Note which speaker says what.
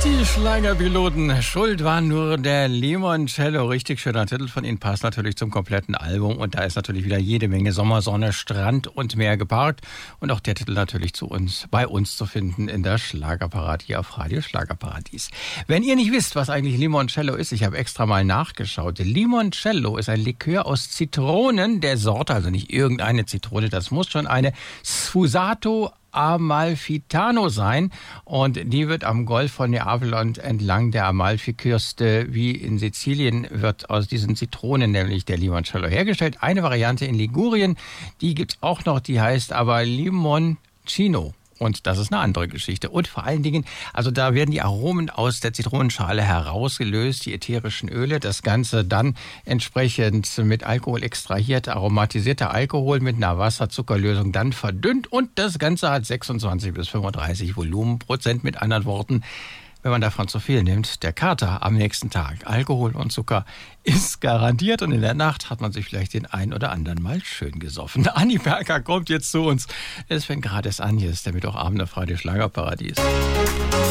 Speaker 1: Die Schlagerpiloten, schuld war nur der Limoncello. Richtig schöner Titel von Ihnen, passt natürlich zum kompletten Album. Und da ist natürlich wieder jede Menge Sommersonne, Strand und Meer geparkt. Und auch der Titel natürlich bei uns zu finden in der Schlagerparade auf Radio Schlagerparadies. Wenn ihr nicht wisst, was eigentlich Limoncello ist, ich habe extra mal nachgeschaut. Limoncello ist ein Likör aus Zitronen der Sorte, also nicht irgendeine Zitrone, das muss schon eine Sfusato Amalfitano sein, und die wird am Golf von Neapel und entlang der Amalfiküste wie in Sizilien wird aus diesen Zitronen nämlich der Limoncello hergestellt. Eine Variante in Ligurien, die gibt's auch noch, die heißt aber Limoncino. Und das ist eine andere Geschichte. Und vor allen Dingen, also da werden die Aromen aus der Zitronenschale herausgelöst, die ätherischen Öle, das Ganze dann entsprechend mit Alkohol extrahiert, aromatisierter Alkohol mit einer Wasser-Zuckerlösung dann verdünnt, und das Ganze hat 26 bis 35 Volumenprozent. Mit anderen Worten, wenn man davon zu viel nimmt, der Kater am nächsten Tag, Alkohol und Zucker, ist garantiert, und in der Nacht hat man sich vielleicht den ein oder anderen mal schön gesoffen. Anni Perker kommt jetzt zu uns. Es fängt gerade erst an, hier ist der Mittwochabend auf Radio Schlagerparadies.